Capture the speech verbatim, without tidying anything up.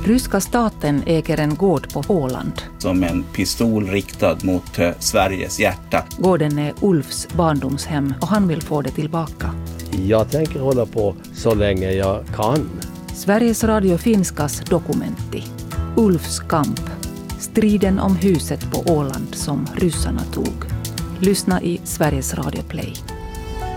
Ryska staten äger en gård på Åland. Som en pistol riktad mot eh, Sveriges hjärta. Gården är Ulfs barndomshem och han vill få det tillbaka. Jag tänker hålla på så länge jag kan. Sveriges Radio Finskas dokumentti. Ulfs kamp. Striden om huset på Åland som ryssarna tog. Lyssna i Sveriges Radio Play.